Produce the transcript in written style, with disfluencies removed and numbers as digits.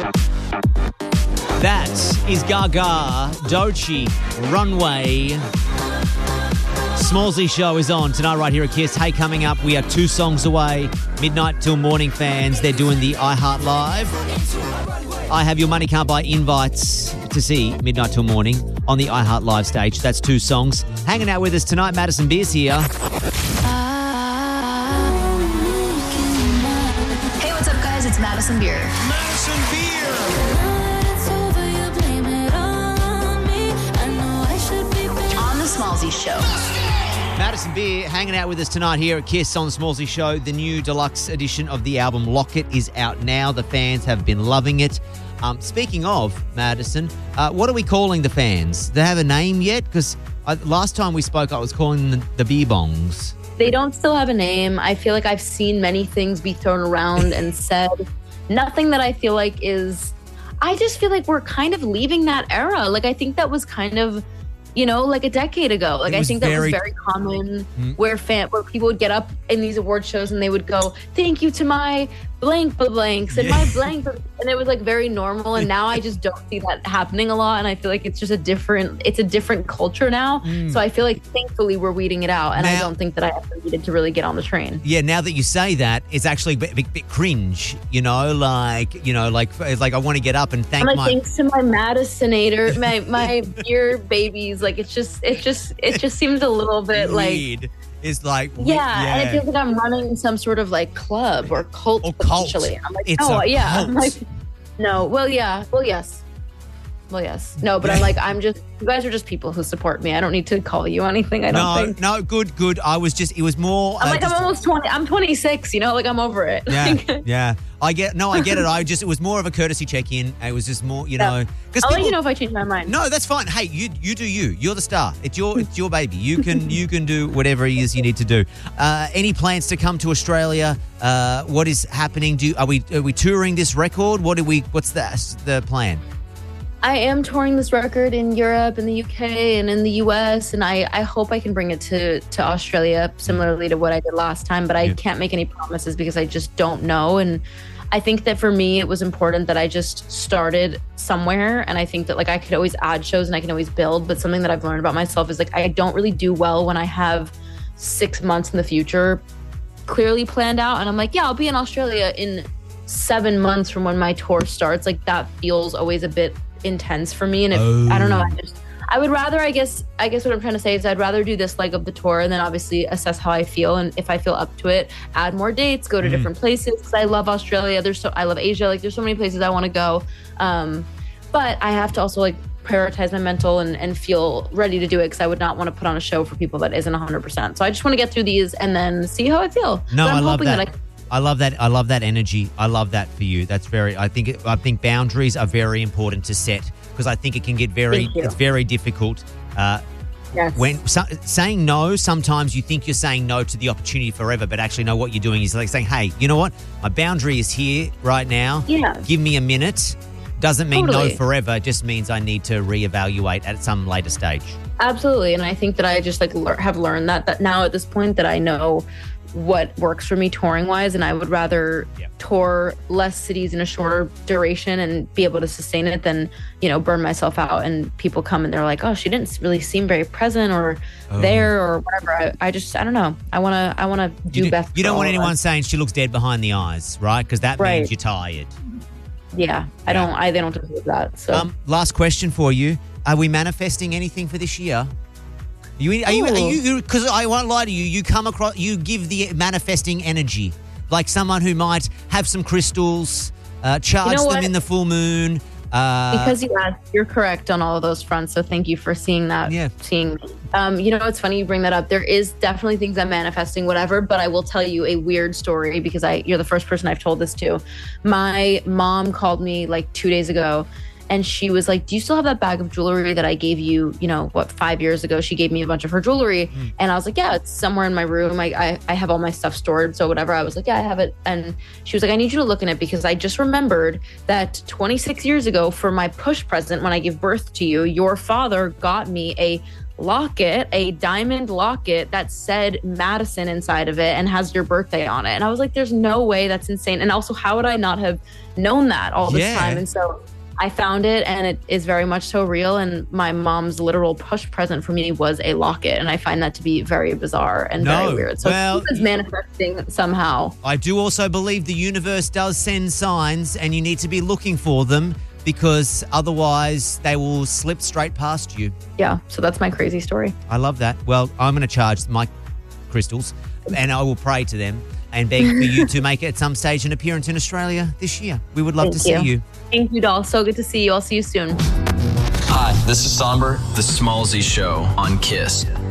That is Gaga, Doechii, Runway. Smallzy Show is on tonight right here at Kiss. Hey, coming up, we are 2 songs away. Midnight till morning fans, they're doing the iHeart Live. I have your money can't buy invites to see Midnight till morning on the iHeart Live stage. That's 2 songs. Hanging out with us tonight, Madison Beer's here. Hey, what's up, guys? It's Madison Beer. Madison Beer. On the Smallzy Show. Madison Beer hanging out with us tonight here at Kiss on the Smallzy Show. The new deluxe edition of the album Locket is out now. The fans have been loving it. Speaking of Madison, what are we calling the fans? Do they have a name yet? Because last time we spoke, I was calling them the Beer Bongs. They don't still have a name. I feel like I've seen many things be thrown around and said. Nothing that I feel like is... I just feel like we're kind of leaving that era. Like, I think that was kind of... like a decade ago. Like, I think that was very common where people would get up in these award shows and they would go, thank you to my blank blanks and my blank. And it was like very normal. And now I just don't see that happening a lot. And I feel like it's just a different culture now. So I feel like thankfully we're weeding it out. And I don't think that I ever needed to really get on the train. Yeah, now that you say that, it's actually a bit cringe, it's like I want to get up and thank thanks to my Madisinator, my beer babies. Like it just seems a little bit weird. Like it's like and it feels like I'm running some sort of like club or cult potentially. I'm like, it's cult. I'm like, no, yes. No, but I'm just, you guys are just people who support me. I don't need to call you anything. I don't think. No, good. It was more. I'm almost 20. I'm 26, I'm over it. Yeah. I get it. It was more of a courtesy check-in. It was just more, I'll let you know if I change my mind. No, that's fine. Hey, you do you. You're the star. It's your baby. You can do whatever it is you need to do. Any plans to come to Australia? What is happening? Are we touring this record? What's the plan? I am touring this record in Europe, in the UK, and in the US, and I hope I can bring it to Australia similarly to what I did last time, but I can't make any promises because I just don't know. And I think that for me, it was important that I just started somewhere, and I think that I could always add shows and I can always build, but something that I've learned about myself is I don't really do well when I have 6 months in the future clearly planned out, and I'm like, I'll be in Australia in 7 months from when my tour starts. That feels always a bit intense for me, and I don't know, I would rather, I guess what I'm trying to say is I'd rather do this leg of the tour and then obviously assess how I feel, and if I feel up to it, add more dates, go to different places, because I love Australia, I love Asia, there's so many places I want to go, but I have to also prioritize my mental and feel ready to do it, because I would not want to put on a show for people that isn't 100%. So I just want to get through these and then see how I feel. No, I love that. I love that. I love that energy. I love that for you. That's I think boundaries are very important to set, because I think it can get it's very difficult. Yes. When saying no, sometimes you think you're saying no to the opportunity forever, but actually no, what you're doing is saying, hey, you know what? My boundary is here right now. Yeah. Give me a minute. Doesn't mean no forever. It just means I need to reevaluate at some later stage. Absolutely. And I think that I just have learned that now at this point that I know what works for me touring wise, and I would rather tour less cities in a shorter duration and be able to sustain it than burn myself out and people come and they're like, oh, she didn't really seem very present or there or whatever. I don't know. I want to do best. You don't want anyone saying she looks dead behind the eyes, right? Because that means you're tired. Yeah, they don't deserve that. So last question for you: are we manifesting anything for this year? Are you? Because I won't lie to you. You give the manifesting energy, like someone who might have some crystals, charge them in the full moon. Because you're correct on all of those fronts. So thank you for seeing that. Yeah. It's funny you bring that up. There is definitely things I'm manifesting, whatever. But I will tell you a weird story because you're the first person I've told this to. My mom called me 2 days ago. And she was like, do you still have that bag of jewelry that I gave you, 5 years ago? She gave me a bunch of her jewelry. And I was like, yeah, it's somewhere in my room. I have all my stuff stored. So whatever. I was like, yeah, I have it. And she was like, I need you to look in it because I just remembered that 26 years ago for my push present, when I gave birth to you, your father got me a locket, a diamond locket that said Madison inside of it and has your birthday on it. And I was like, there's no way, that's insane. And also, how would I not have known that all this time? And so I found it, and it is very much so real. And my mom's literal push present for me was a locket. And I find that to be very bizarre and very weird. So it's manifesting somehow. I do also believe the universe does send signs, and you need to be looking for them, because otherwise they will slip straight past you. Yeah, so that's my crazy story. I love that. Well, I'm going to charge my crystals, and I will pray to them and beg for you to make at some stage an appearance in Australia this year. We would love to see you. Thank you, doll. So good to see you. I'll see you soon. Hi, this is Somber, The Smallzy Show on KISS.